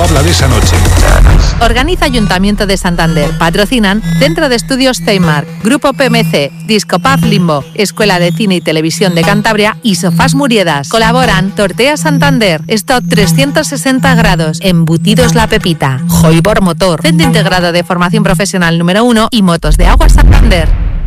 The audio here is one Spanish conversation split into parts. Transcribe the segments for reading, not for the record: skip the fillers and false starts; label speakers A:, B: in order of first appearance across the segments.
A: mundo habla de esa noche.
B: Organiza Ayuntamiento de Santander. Patrocinan Centro de Estudios Steinmark, Grupo PMC, Discopub Limbo, Escuela de Cine y Televisión de Cantabria y Sofás Muriedas. Colaboran Tortea Santander, Stock 360 grados, Embutidos La Pepita, Joibor Motor, Centro Integrado de Formación Profesional número 1 y Motos de Agua Santander.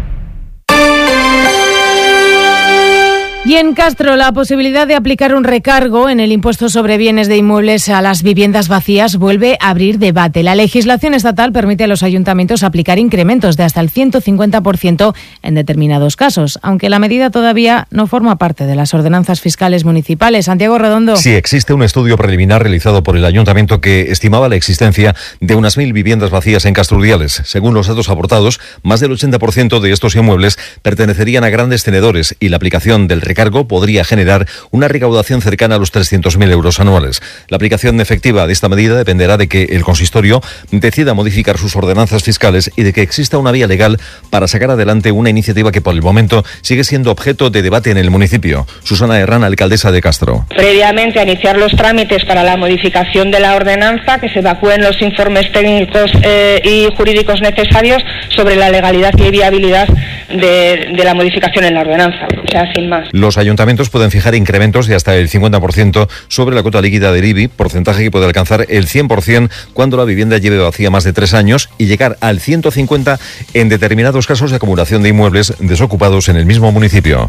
C: Y en Castro, la posibilidad de aplicar un recargo en el impuesto sobre bienes de inmuebles a las viviendas vacías vuelve a abrir debate. La legislación estatal permite a los ayuntamientos aplicar incrementos de hasta el 150% en determinados casos, aunque la medida todavía no forma parte de las ordenanzas fiscales municipales. Santiago Redondo.
D: Sí, existe un estudio preliminar realizado por el ayuntamiento que estimaba la existencia de unas 1.000 viviendas vacías en Castro Urdiales. Según los datos aportados, más del 80% de estos inmuebles pertenecerían a grandes tenedores y la aplicación del recargo podría generar una recaudación cercana a los 300.000 euros anuales. La aplicación efectiva de esta medida dependerá de que el consistorio decida modificar sus ordenanzas fiscales y de que exista una vía legal para sacar adelante una iniciativa que por el momento sigue siendo objeto de debate en el municipio. Susana Herrán, alcaldesa de Castro.
E: Previamente a iniciar los trámites para la modificación de la ordenanza, que se evacúen los informes técnicos y jurídicos necesarios sobre la legalidad y viabilidad de la modificación en la ordenanza. O sea, sin más.
D: Los ayuntamientos pueden fijar incrementos de hasta el 50% sobre la cuota líquida del IBI, porcentaje que puede alcanzar el 100% cuando la vivienda lleve vacía más de 3 años y llegar al 150% en determinados casos de acumulación de inmuebles desocupados en el mismo municipio.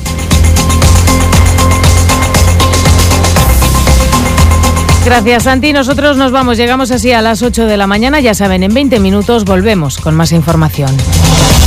C: Gracias, Santi. Nosotros nos vamos. Llegamos así a las 8 de la mañana. Ya saben, en 20 minutos volvemos con más información.